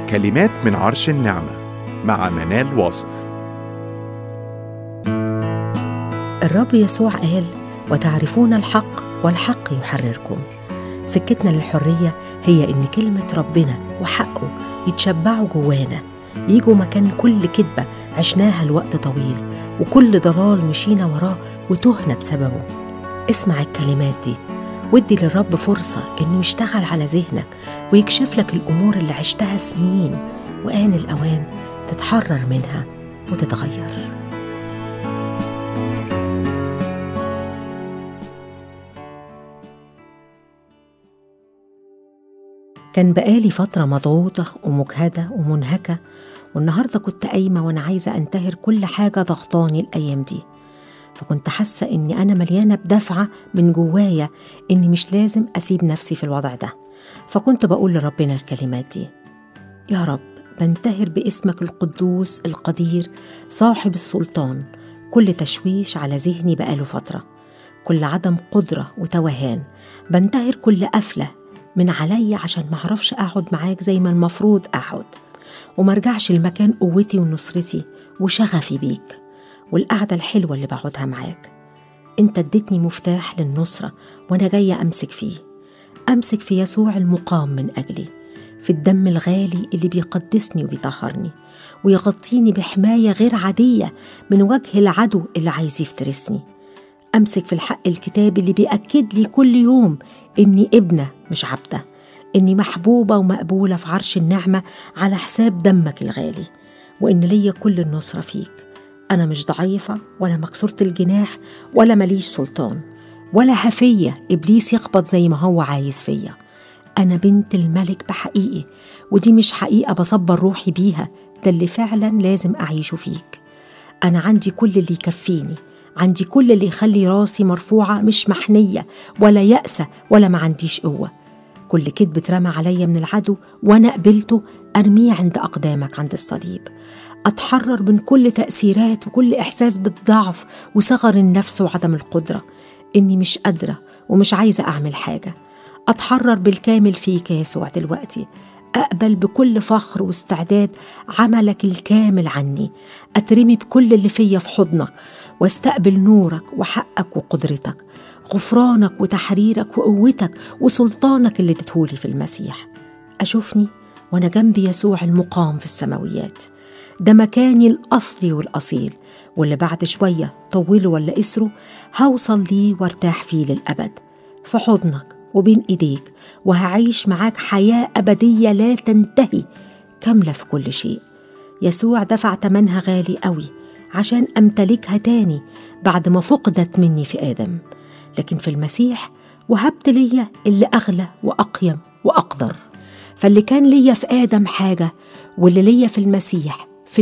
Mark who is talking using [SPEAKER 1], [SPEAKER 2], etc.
[SPEAKER 1] كلمات من عرش النعمة مع منال واصف.
[SPEAKER 2] الرب يسوع قال: وتعرفون الحق والحق يحرركم. سكتنا للحرية هي إن كلمة ربنا وحقه يتشبعوا جوانا، يجوا مكان كل كذبة عشناها لوقت طويل وكل ضلال مشينا وراه وتهنا بسببه. اسمع الكلمات دي وادي للرب فرصة إنه يشتغل على ذهنك ويكشف لك الأمور اللي عشتها سنين، وآن الأوان تتحرر منها وتتغير. كان بقالي فترة مضغوطة ومجهدة ومنهكة، والنهاردة كنت قايمة وأنا عايزة أنتهر كل حاجة ضغطاني الأيام دي. فكنت حاسة إني أنا مليانة بدفعة من جوايا إني مش لازم أسيب نفسي في الوضع ده. فكنت بقول لربنا الكلمات دي: يا رب، بنتهر باسمك القدوس القدير صاحب السلطان كل تشويش على ذهني بقاله فترة، كل عدم قدرة وتوهان. بنتهر كل قفلة من عليا عشان معرفش أقعد معاك زي ما المفروض أقعد، ومرجعش لمكان قوتي ونصرتي وشغفي بيك والقعدة الحلوة اللي بقعدها معاك. انت اديتني مفتاح للنصرة وانا جاية امسك في يسوع المقام من اجلي، في الدم الغالي اللي بيقدسني وبيطهرني ويغطيني بحماية غير عادية من وجه العدو اللي عايز يفترسني. امسك في الحق الكتابي اللي بيأكد لي كل يوم اني ابنة مش عبدة، اني محبوبة ومقبولة في عرش النعمة على حساب دمك الغالي، وان ليا كل النصرة فيك. أنا مش ضعيفة ولا مكسورة الجناح ولا مليش سلطان ولا هفية إبليس يخبط زي ما هو عايز فيا. أنا بنت الملك بحقيقي، ودي مش حقيقة بصبر روحي بيها، ده اللي فعلا لازم أعيشه فيك. أنا عندي كل اللي يكفيني، عندي كل اللي يخلي راسي مرفوعة مش محنية ولا يأسة ولا ما عنديش قوة. كل كذب اترمى عليا من العدو وأنا قبلته أرميه عند أقدامك عند الصليب. أتحرر من كل تأثيرات وكل إحساس بالضعف وصغر النفس وعدم القدرة، إني مش قادرة ومش عايزة أعمل حاجة. أتحرر بالكامل فيك يا يسوع دلوقتي، أقبل بكل فخر واستعداد عملك الكامل عني، أترمي بكل اللي فيا في حضنك واستقبل نورك وحقك وقدرتك، غفرانك وتحريرك وقوتك وسلطانك اللي تدهولي في المسيح. أشوفني وأنا جنبي يسوع المقام في السماويات، ده مكاني الأصلي والأصيل، واللي بعد شوية طوله ولا قسره هوصل ليه وارتاح فيه للأبد في حضنك وبين إيديك، وهعيش معاك حياة أبدية لا تنتهي كاملة في كل شيء. يسوع دفع تمنها غالي قوي عشان أمتلكها تاني بعد ما فقدت مني في آدم، لكن في المسيح وهبت ليا اللي أغلى وأقيم وأقدر. فاللي كان ليا في آدم حاجة، واللي ليا في المسيح